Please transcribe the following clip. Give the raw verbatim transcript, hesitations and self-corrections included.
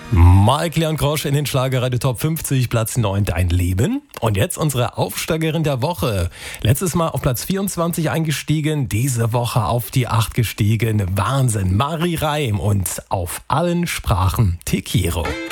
Mike Leon Grosch in den Schlagerradio Top fünfzig, Platz neun, Dein Leben. Und jetzt unsere Aufsteigerin der Woche. Letztes Mal auf Platz vierundzwanzig eingestiegen, diese Woche auf die acht gestiegen. Wahnsinn, Marie Reim und Auf allen Sprachen Te Quiero.